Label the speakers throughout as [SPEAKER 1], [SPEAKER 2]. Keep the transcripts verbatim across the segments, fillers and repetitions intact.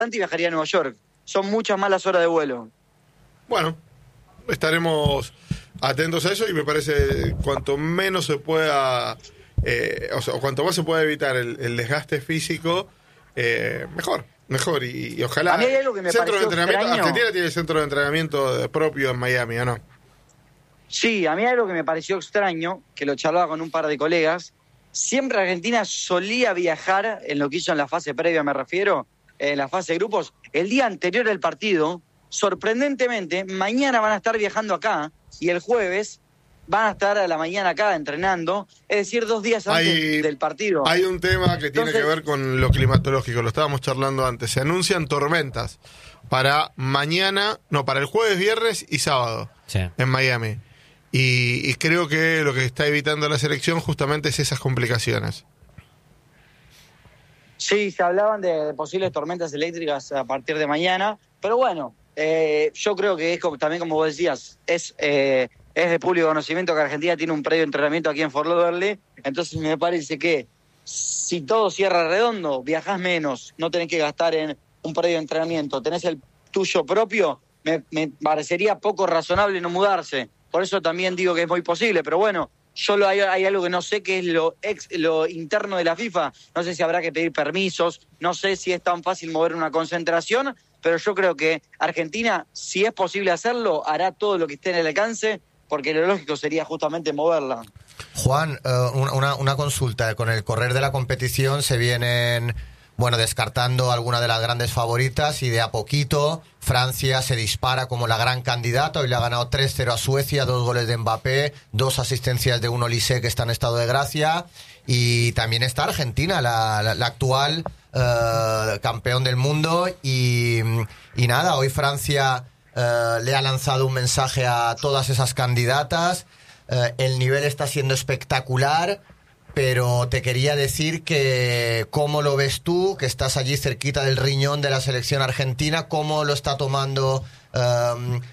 [SPEAKER 1] y viajaría a Nueva York. Son muchas malas horas de vuelo.
[SPEAKER 2] Bueno, estaremos atentos a eso y me parece cuanto menos se pueda, eh, o sea, cuanto más se pueda evitar el, el desgaste físico, eh, mejor, mejor y, y ojalá.
[SPEAKER 1] A mí hay algo que me
[SPEAKER 2] centro de
[SPEAKER 1] pareció
[SPEAKER 2] entrenamiento,
[SPEAKER 1] extraño.
[SPEAKER 2] Argentina tiene centro de entrenamiento propio en Miami, ¿o no?
[SPEAKER 1] Sí, a mí hay algo que me pareció extraño, que lo charlaba con un par de colegas. Siempre Argentina solía viajar, en lo que hizo en la fase previa me refiero, en la fase de grupos, el día anterior del partido. Sorprendentemente, mañana van a estar viajando acá y el jueves van a estar a la mañana acá entrenando, es decir, dos días antes
[SPEAKER 2] hay,
[SPEAKER 1] del partido.
[SPEAKER 2] Hay un tema que tiene
[SPEAKER 1] Entonces,
[SPEAKER 2] que ver con lo climatológico, lo estábamos charlando antes. Se anuncian tormentas para mañana, no, para el jueves, viernes y sábado
[SPEAKER 3] sí.
[SPEAKER 2] en Miami. Y, y creo que lo que está evitando la selección justamente es esas complicaciones.
[SPEAKER 1] Sí, se hablaban de posibles tormentas eléctricas a partir de mañana, pero bueno, eh, yo creo que es como, también como vos decías, es, eh, es de público conocimiento que Argentina tiene un previo entrenamiento aquí en Fort Lauderdale, entonces me parece que si todo cierra redondo, viajás menos, no tenés que gastar en un previo entrenamiento, tenés el tuyo propio, me, me parecería poco razonable no mudarse, por eso también digo que es muy posible, pero bueno, yo lo, hay, hay algo que no sé, que es lo, ex, lo interno de la FIFA. No sé si habrá que pedir permisos, no sé si es tan fácil mover una concentración, pero yo creo que Argentina, si es posible hacerlo, hará todo lo que esté en el alcance, porque lo lógico sería justamente moverla.
[SPEAKER 4] Juan, uh, una, una consulta. Con el correr de la competición se vienen, bueno, descartando alguna de las grandes favoritas y de a poquito Francia se dispara como la gran candidata. Hoy le ha ganado tres cero a Suecia, dos goles de Mbappé, dos asistencias de un Olise que está en estado de gracia. Y también está Argentina, la, la, la actual uh, campeón del mundo. Y, y nada, hoy Francia uh, le ha lanzado un mensaje a todas esas candidatas. Uh, el nivel está siendo espectacular. Pero te quería decir que cómo lo ves tú, que estás allí cerquita del riñón de la selección argentina, cómo lo está tomando um,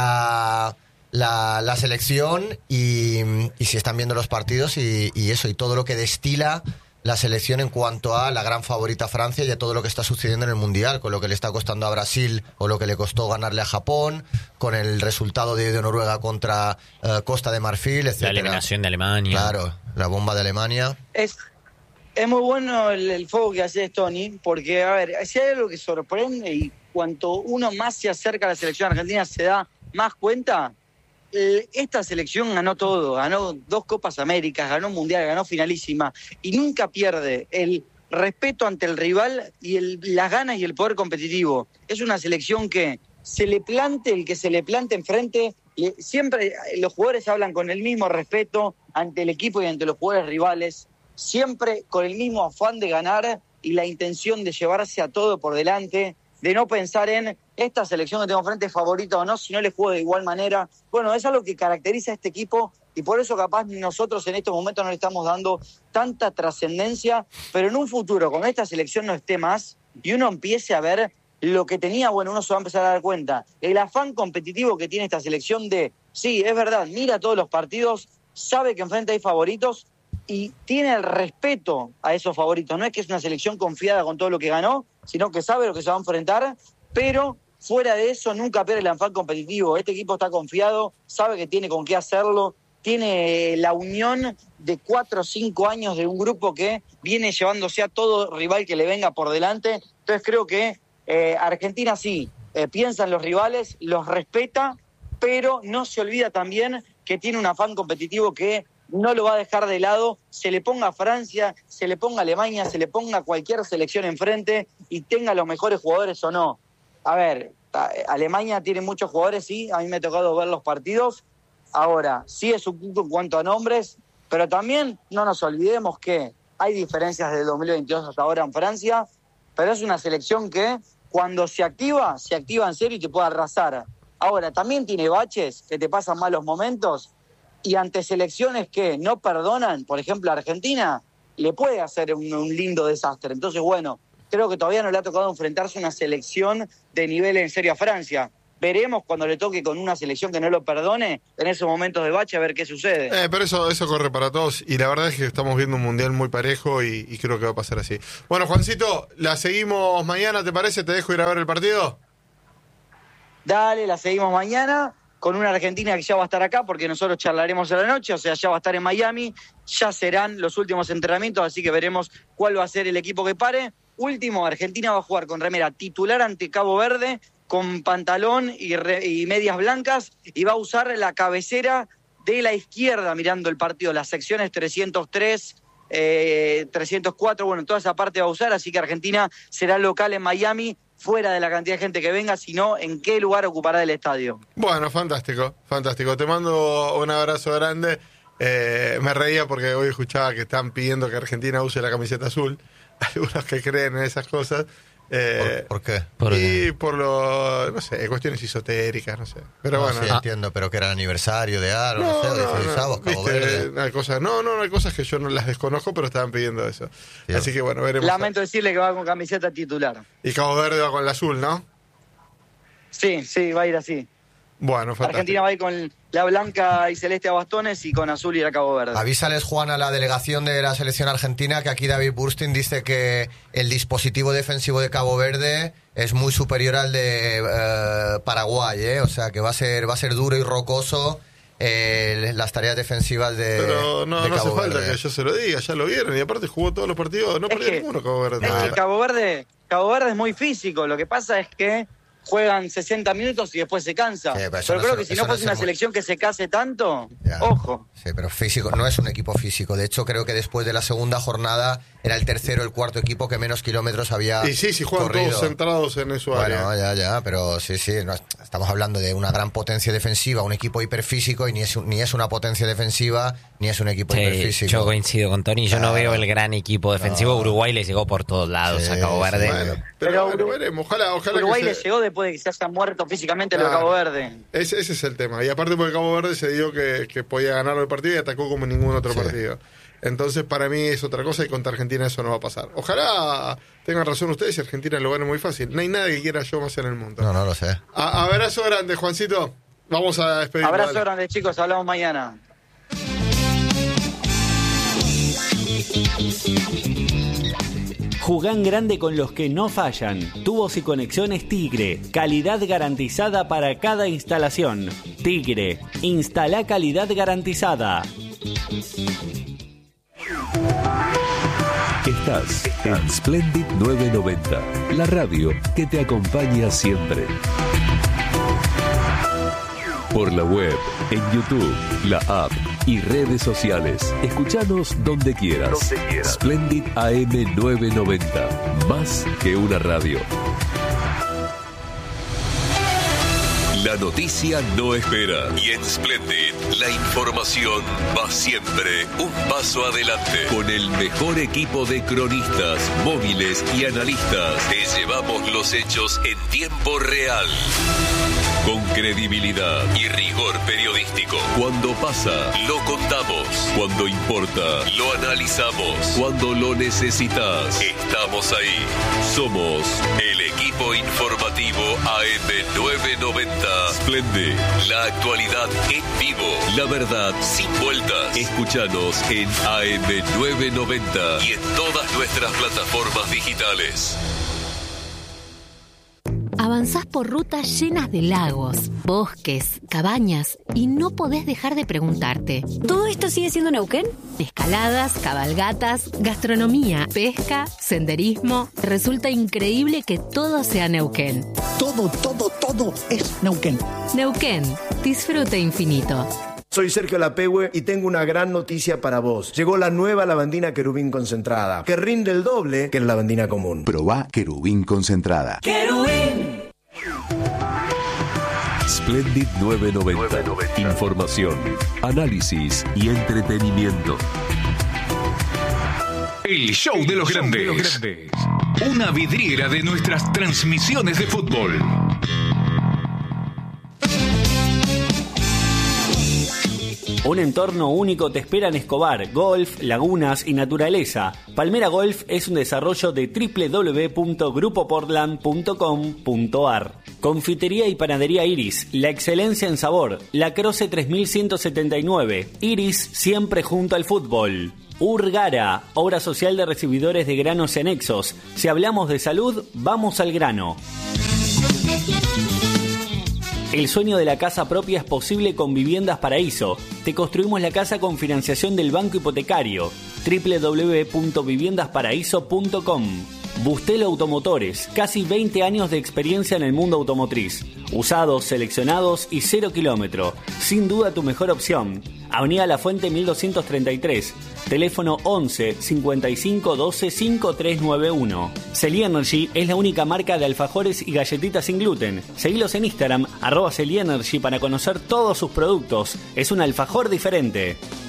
[SPEAKER 4] la, la, la selección y, y si están viendo los partidos y, y eso, y todo lo que destila la selección en cuanto a la gran favorita Francia y a todo lo que está sucediendo en el Mundial, con lo que le está costando a Brasil o lo que le costó ganarle a Japón, con el resultado de, de Noruega contra uh, Costa de Marfil, etcétera.
[SPEAKER 3] La eliminación de Alemania.
[SPEAKER 4] Claro, la bomba de Alemania.
[SPEAKER 1] Es, es muy bueno el, el fuego que haces, Tony, porque, a ver, si hay algo que sorprende y cuanto uno más se acerca a la selección argentina se da más cuenta, esta selección ganó todo, ganó dos Copas Américas, ganó Mundial, ganó finalísima y nunca pierde el respeto ante el rival y el, las ganas y el poder competitivo. Es una selección que se le plante el que se le plante enfrente, le, siempre los jugadores hablan con el mismo respeto ante el equipo y ante los jugadores rivales, siempre con el mismo afán de ganar y la intención de llevarse a todo por delante, de no pensar en esta selección que tengo frente es favorita o no, si no le juego de igual manera. Bueno, es algo que caracteriza a este equipo y por eso capaz nosotros en estos momentos no le estamos dando tanta trascendencia, pero en un futuro, cuando esta selección no esté más y uno empiece a ver lo que tenía, bueno, uno se va a empezar a dar cuenta. El afán competitivo que tiene esta selección de, sí, es verdad, mira todos los partidos, sabe que enfrente hay favoritos y tiene el respeto a esos favoritos. No es que es una selección confiada con todo lo que ganó, sino que sabe lo que se va a enfrentar, pero fuera de eso nunca pierde el afán competitivo. Este equipo está confiado, sabe que tiene con qué hacerlo, tiene la unión de cuatro o cinco años de un grupo que viene llevándose a todo rival que le venga por delante. Entonces creo que eh, Argentina sí, eh, piensa en los rivales, los respeta, pero no se olvida también que tiene un afán competitivo que no lo va a dejar de lado, se le ponga a Francia, se le ponga a Alemania, se le ponga a cualquier selección enfrente y tenga los mejores jugadores o no. A ver, Alemania tiene muchos jugadores, sí, a mí me ha tocado ver los partidos. Ahora, sí es un punto en cuanto a nombres, pero también no nos olvidemos que hay diferencias desde dos mil veintidós hasta ahora en Francia, pero es una selección que cuando se activa, se activa en serio y te puede arrasar. Ahora, también tiene baches que te pasan malos momentos y ante selecciones que no perdonan, por ejemplo Argentina, le puede hacer un, un lindo desastre. Entonces, bueno, creo que todavía no le ha tocado enfrentarse a una selección de nivel en serio a Francia. veremos cuando le toque con una selección que no lo perdone, en esos momentos de bache, a ver qué sucede.
[SPEAKER 2] Eh, pero eso, eso corre para todos, y la verdad es que estamos viendo un mundial muy parejo y, y creo que va a pasar así. Bueno, Juancito, la seguimos mañana, ¿te parece? ¿Te dejo ir a ver el partido?
[SPEAKER 1] Dale, la seguimos mañana con una Argentina que ya va a estar acá, porque nosotros charlaremos a la noche, o sea, ya va a estar en Miami, ya serán los últimos entrenamientos, así que veremos cuál va a ser el equipo que pare. Último, Argentina va a jugar con remera titular ante Cabo Verde, con pantalón y, re, y medias blancas, y va a usar la cabecera de la izquierda mirando el partido, las secciones trescientos tres, eh, trescientos cuatro, bueno, toda esa parte va a usar, así que Argentina será local en Miami, fuera de la cantidad de gente que venga, sino en qué lugar ocupará el estadio.
[SPEAKER 2] Bueno, fantástico, fantástico. Te mando un abrazo grande. Eh, me reía porque hoy escuchaba que están pidiendo que Argentina use la camiseta azul, algunos que creen en esas cosas. Eh,
[SPEAKER 4] ¿Por, ¿Por qué?
[SPEAKER 2] ¿Por y qué? Por lo, no sé, cuestiones esotéricas, no sé. Pero
[SPEAKER 4] no,
[SPEAKER 2] bueno.
[SPEAKER 4] Sí,
[SPEAKER 2] ah,
[SPEAKER 4] entiendo, pero que era el aniversario de algo, no,
[SPEAKER 2] no
[SPEAKER 4] sé, de
[SPEAKER 2] no,
[SPEAKER 4] Felizabos,
[SPEAKER 2] no,
[SPEAKER 4] Cabo
[SPEAKER 2] viste,
[SPEAKER 4] Verde.
[SPEAKER 2] Hay cosas, no, no, no, hay cosas que yo no las desconozco, pero estaban pidiendo eso. Sí. Así que bueno, veremos.
[SPEAKER 1] Lamento decirle que va con camiseta titular.
[SPEAKER 2] Y Cabo Verde va con el azul, ¿no?
[SPEAKER 1] Sí, sí, va a ir así.
[SPEAKER 2] Bueno, fantástico.
[SPEAKER 1] Argentina va a ir con la blanca y celeste a bastones y con azul y a Cabo Verde.
[SPEAKER 4] Avísales, Juan, a la delegación de la selección argentina que aquí David Burstin dice que el dispositivo defensivo de Cabo Verde es muy superior al de eh, Paraguay, ¿eh? O sea que va a ser va a ser duro y rocoso eh, las tareas defensivas de
[SPEAKER 2] Pero no,
[SPEAKER 4] de
[SPEAKER 2] no hace
[SPEAKER 4] Cabo
[SPEAKER 2] falta
[SPEAKER 4] Verde.
[SPEAKER 2] que yo se lo diga, ya lo vieron, y aparte jugó todos los partidos, no
[SPEAKER 1] Es
[SPEAKER 2] perdió
[SPEAKER 1] que-
[SPEAKER 2] ninguno Cabo Verde.
[SPEAKER 1] Es que Cabo Verde, Cabo Verde es muy físico, lo que pasa es que juegan sesenta minutos y después se cansa.
[SPEAKER 4] Sí, pero
[SPEAKER 1] pero
[SPEAKER 4] eso no
[SPEAKER 1] creo
[SPEAKER 4] se-
[SPEAKER 1] que si
[SPEAKER 4] eso
[SPEAKER 1] no
[SPEAKER 4] no
[SPEAKER 1] fuese
[SPEAKER 4] se
[SPEAKER 1] una
[SPEAKER 4] mu-
[SPEAKER 1] selección que se case tanto,
[SPEAKER 4] Ya.
[SPEAKER 1] ojo.
[SPEAKER 4] Sí, pero físico, no es un equipo físico. De hecho, creo que después de la segunda jornada era el tercero, el cuarto equipo que menos kilómetros había
[SPEAKER 2] Y sí, sí, juegan
[SPEAKER 4] corrido.
[SPEAKER 2] todos centrados en su área.
[SPEAKER 4] Bueno, ya, ya, pero sí, sí, no, estamos hablando de una gran potencia defensiva, un equipo hiperfísico y ni es, un- ni es una potencia defensiva, ni es un equipo
[SPEAKER 3] Sí,
[SPEAKER 4] hiperfísico.
[SPEAKER 3] yo coincido con Tony, yo
[SPEAKER 4] Claro.
[SPEAKER 3] no veo el gran equipo defensivo.
[SPEAKER 4] No.
[SPEAKER 3] Uruguay le llegó por todos lados
[SPEAKER 4] Sí,
[SPEAKER 3] a Cabo
[SPEAKER 4] sí,
[SPEAKER 3] Verde.
[SPEAKER 2] Bueno, pero,
[SPEAKER 1] Pero
[SPEAKER 2] bueno,
[SPEAKER 1] Uru-
[SPEAKER 2] veremos. Ojalá, ojalá
[SPEAKER 1] Uruguay
[SPEAKER 2] que
[SPEAKER 1] le
[SPEAKER 2] se-
[SPEAKER 1] llegó después de que se haya muerto físicamente lo de
[SPEAKER 2] Claro.
[SPEAKER 1] Cabo Verde.
[SPEAKER 2] Ese, ese es el tema. Y aparte porque Cabo Verde se dio que, que podía ganar el partido y atacó como ningún otro
[SPEAKER 4] Sí.
[SPEAKER 2] partido. Entonces para mí es otra cosa y contra Argentina eso no va a pasar. Ojalá tengan razón ustedes y Argentina lo gane muy fácil. No hay nadie que quiera yo más en el mundo.
[SPEAKER 4] No, no lo sé.
[SPEAKER 2] A- abrazo grande, Juancito. Vamos a despedirnos.
[SPEAKER 1] Abrazo
[SPEAKER 2] dale.
[SPEAKER 1] grande, chicos, hablamos mañana.
[SPEAKER 5] Jugá en grande con los que no fallan. Tubos y conexiones Tigre. Calidad garantizada para cada instalación. Tigre. Instala calidad garantizada.
[SPEAKER 6] Estás en Splendid novecientos noventa, la radio que te acompaña siempre. Por la web, en YouTube, la app y redes sociales. Escuchanos donde quieras.
[SPEAKER 7] Donde quieras.
[SPEAKER 6] Splendid A M novecientos noventa, más que una radio. La noticia no espera y en Splendid la información va siempre un paso adelante. Con el mejor equipo de cronistas, móviles y analistas, te llevamos los hechos en tiempo real. Con credibilidad y rigor periodístico. Cuando pasa, lo contamos. Cuando importa, lo analizamos. Cuando lo necesitas, estamos ahí. Somos el equipo informativo A M novecientos noventa. Splendid, la actualidad en vivo. La verdad sin vueltas. Escúchanos en A M novecientos noventa y en todas nuestras plataformas digitales.
[SPEAKER 8] Avanzás por rutas llenas de lagos, bosques, cabañas y no podés dejar de preguntarte.
[SPEAKER 9] ¿Todo esto sigue siendo Neuquén?
[SPEAKER 8] Escaladas, cabalgatas, gastronomía, pesca, senderismo. Resulta increíble que todo sea Neuquén.
[SPEAKER 10] Todo, todo, todo es Neuquén.
[SPEAKER 8] Neuquén, disfrute infinito.
[SPEAKER 11] Soy Sergio Lapehue y tengo una gran noticia para vos. Llegó la nueva lavandina Querubín concentrada, que rinde el doble que la lavandina común.
[SPEAKER 7] Probá Querubín concentrada.
[SPEAKER 9] ¡Querubín!
[SPEAKER 6] Splendid novecientos noventa. Información, análisis y entretenimiento.
[SPEAKER 12] El show de los grandes. Una vidriera de nuestras transmisiones de fútbol.
[SPEAKER 5] Un entorno único te espera en Escobar, golf, lagunas y naturaleza. Palmera Golf es un desarrollo de doble u doble u doble u punto grupo portland punto com punto a r. Confitería y panadería Iris, la excelencia en sabor. La Croce tres mil ciento setenta y nueve. Iris, siempre junto al fútbol. Urgara, obra social de recibidores de granos y anexos. Si hablamos de salud, vamos al grano. El sueño de la casa propia es posible con Viviendas Paraíso. Te construimos la casa con financiación del Banco Hipotecario. doble u doble u doble u punto viviendas paraíso punto com. Bustelo Automotores, casi veinte años de experiencia en el mundo automotriz. Usados, seleccionados y cero kilómetro. Sin duda tu mejor opción. Avenida La Fuente mil doscientos treinta y tres. Teléfono once cincuenta y cinco doce cincuenta y tres noventa y uno. Celi Energy es la única marca de alfajores y galletitas sin gluten. Seguilos en Instagram, arroba Celi Energy, para conocer todos sus productos. Es un alfajor diferente.